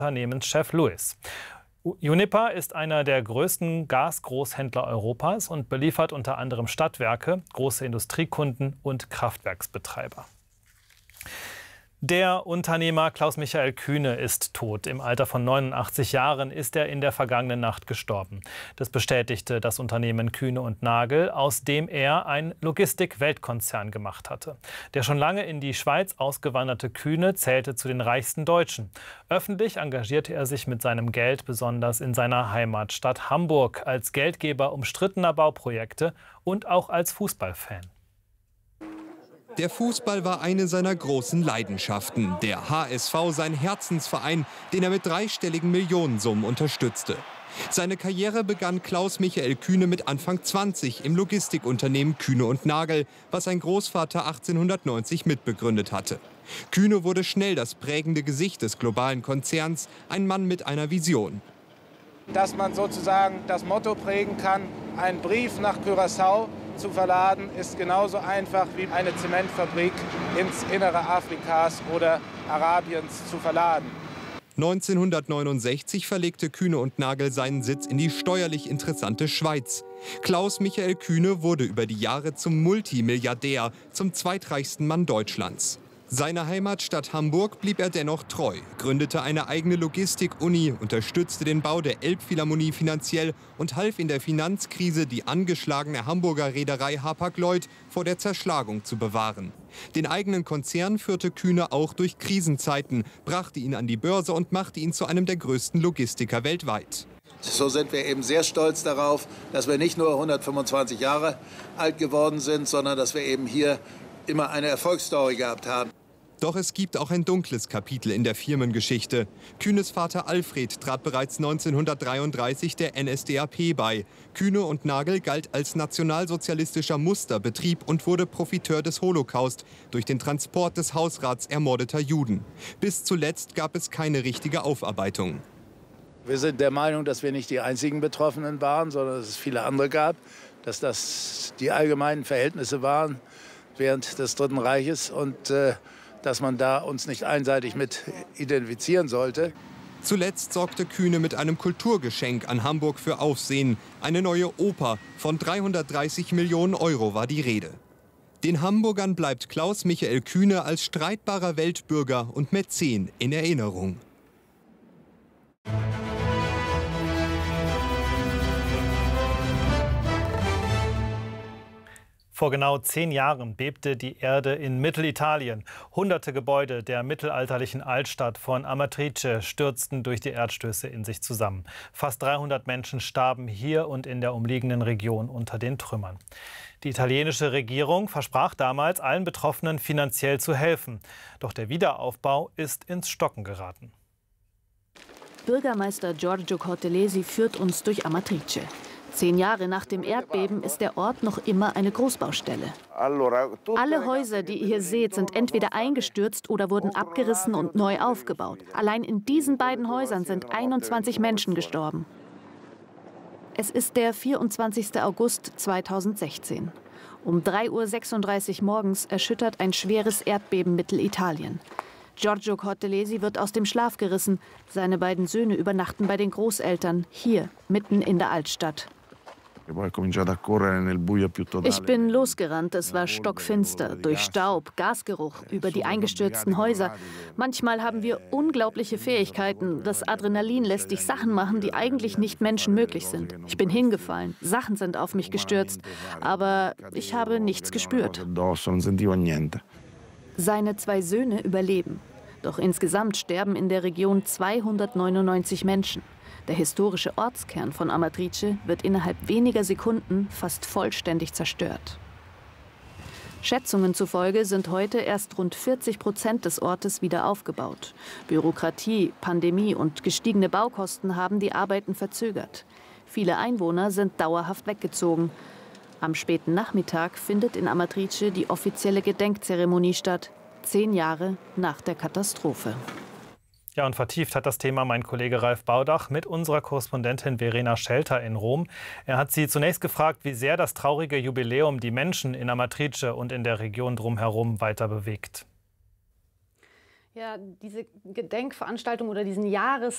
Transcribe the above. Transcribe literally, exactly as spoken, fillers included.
Unternehmenschef Lewis. Uniper ist einer der größten Gasgroßhändler Europas und beliefert unter anderem Stadtwerke, große Industriekunden und Kraftwerksbetreiber. Der Unternehmer Klaus-Michael Kühne ist tot. Im Alter von neunundachtzig Jahren ist er in der vergangenen Nacht gestorben. Das bestätigte das Unternehmen Kühne und Nagel, aus dem er einen Logistik-Weltkonzern gemacht hatte. Der schon lange in die Schweiz ausgewanderte Kühne zählte zu den reichsten Deutschen. Öffentlich engagierte er sich mit seinem Geld besonders in seiner Heimatstadt Hamburg als Geldgeber umstrittener Bauprojekte und auch als Fußballfan. Der Fußball war eine seiner großen Leidenschaften. Der H S V sein Herzensverein, den er mit dreistelligen Millionensummen unterstützte. Seine Karriere begann Klaus-Michael Kühne mit Anfang zwanzig im Logistikunternehmen Kühne und Nagel, was sein Großvater achtzehnhundertneunzig mitbegründet hatte. Kühne wurde schnell das prägende Gesicht des globalen Konzerns, ein Mann mit einer Vision. Dass man sozusagen das Motto prägen kann, einen Brief nach Curaçao zu verladen, ist genauso einfach wie eine Zementfabrik ins Innere Afrikas oder Arabiens zu verladen. neunzehnhundertneunundsechzig verlegte Kühne und Nagel seinen Sitz in die steuerlich interessante Schweiz. Klaus-Michael Kühne wurde über die Jahre zum Multimilliardär, zum zweitreichsten Mann Deutschlands. Seiner Heimatstadt Hamburg blieb er dennoch treu, gründete eine eigene Logistik-Uni, unterstützte den Bau der Elbphilharmonie finanziell und half in der Finanzkrise, die angeschlagene Hamburger Reederei Hapag-Lloyd vor der Zerschlagung zu bewahren. Den eigenen Konzern führte Kühne auch durch Krisenzeiten, brachte ihn an die Börse und machte ihn zu einem der größten Logistiker weltweit. So sind wir eben sehr stolz darauf, dass wir nicht nur hundertfünfundzwanzig Jahre alt geworden sind, sondern dass wir eben hier immer eine Erfolgsstory gehabt haben. Doch es gibt auch ein dunkles Kapitel in der Firmengeschichte. Kühnes Vater Alfred trat bereits neunzehnhundertdreiunddreißig der N S D A P bei. Kühne und Nagel galt als nationalsozialistischer Musterbetrieb und wurde Profiteur des Holocaust durch den Transport des Hausrats ermordeter Juden. Bis zuletzt gab es keine richtige Aufarbeitung. Wir sind der Meinung, dass wir nicht die einzigen Betroffenen waren, sondern dass es viele andere gab, dass das die allgemeinen Verhältnisse waren während des Dritten Reiches und äh, dass man da uns nicht einseitig mit identifizieren sollte. Zuletzt sorgte Kühne mit einem Kulturgeschenk an Hamburg für Aufsehen. Eine neue Oper von dreihundertdreißig Millionen Euro war die Rede. Den Hamburgern bleibt Klaus-Michael Kühne als streitbarer Weltbürger und Mäzen in Erinnerung. Vor genau zehn Jahren bebte die Erde in Mittelitalien. Hunderte Gebäude der mittelalterlichen Altstadt von Amatrice stürzten durch die Erdstöße in sich zusammen. Fast dreihundert Menschen starben hier und in der umliegenden Region unter den Trümmern. Die italienische Regierung versprach damals, allen Betroffenen finanziell zu helfen. Doch der Wiederaufbau ist ins Stocken geraten. Bürgermeister Giorgio Cortelesi führt uns durch Amatrice. Zehn Jahre nach dem Erdbeben ist der Ort noch immer eine Großbaustelle. Alle Häuser, die ihr hier seht, sind entweder eingestürzt oder wurden abgerissen und neu aufgebaut. Allein in diesen beiden Häusern sind einundzwanzig Menschen gestorben. Es ist der vierundzwanzigste August zweitausendsechzehn. Um drei Uhr sechsunddreißig morgens erschüttert ein schweres Erdbeben Mittelitalien. Giorgio Cortelesi wird aus dem Schlaf gerissen. Seine beiden Söhne übernachten bei den Großeltern, hier, mitten in der Altstadt. Ich bin losgerannt, es war stockfinster, durch Staub, Gasgeruch, über die eingestürzten Häuser. Manchmal haben wir unglaubliche Fähigkeiten. Das Adrenalin lässt dich Sachen machen, die eigentlich nicht menschenmöglich sind. Ich bin hingefallen, Sachen sind auf mich gestürzt, aber ich habe nichts gespürt. Seine zwei Söhne überleben. Doch insgesamt sterben in der Region zweihundertneunundneunzig Menschen. Der historische Ortskern von Amatrice wird innerhalb weniger Sekunden fast vollständig zerstört. Schätzungen zufolge sind heute erst rund vierzig Prozent des Ortes wieder aufgebaut. Bürokratie, Pandemie und gestiegene Baukosten haben die Arbeiten verzögert. Viele Einwohner sind dauerhaft weggezogen. Am späten Nachmittag findet in Amatrice die offizielle Gedenkzeremonie statt, zehn Jahre nach der Katastrophe. Ja, und vertieft hat das Thema mein Kollege Ralf Baudach mit unserer Korrespondentin Verena Schelter in Rom. Er hat sie zunächst gefragt, wie sehr das traurige Jubiläum die Menschen in Amatrice und in der Region drumherum weiter bewegt. Ja, diese Gedenkveranstaltung oder diesen Jahres